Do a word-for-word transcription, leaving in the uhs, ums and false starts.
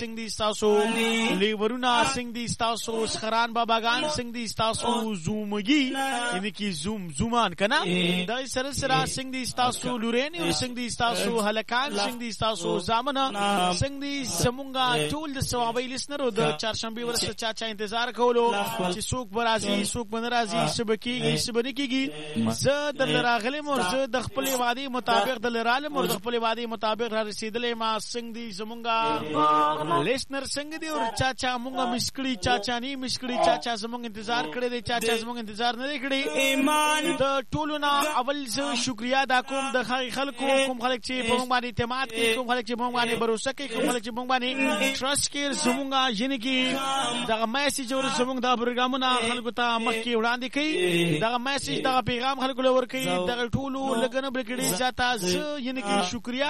څنګه دي تاسو لیورونه څنګه دي تاسو خران باباګان څنګه دي تاسو زومګي یعنی کی زوم زومان کنه دا سره سره څنګه دي تاسو لورین څنګه دي تاسو هلکان څنګه دي تاسو زامنه څنګه دي سمونګه ټول د ثوابي لسنرو د چهارشنبه ورځ چا چا انتظار کولو چې څوک برازي څوک بنرازي سبکیږي سبنکیږي زه د راغلم او زه د خپل وادي مطابق د لرالم او د خپل وادي مطابق را رسیدلې ما څنګه دي زمونږه لیسنر څنګه دي او چا چا مونږه مشکړي چا چا ني مشکړي چا چا زمونږ انتظار کړی دی چا چا زمونږ انتظار نه کړی ایمان د ټولو نه اول زه شکریا دا کوم د خلکو کوم خلک چې په موږ باندې اعتماد کوي کوم خلک چې په موږ باندې باور کوي کوم خلک چې په موږ باندې ټرست کوي زمونږه ینه کې دا میسج ور زمونږ دا پروګرامونه خلکو ته مخکې وړاندې کوي دا میسج دا پیغام خلکو لور کوي دا ټولو لګنه برکړي ذاته زه ینه کې شکریا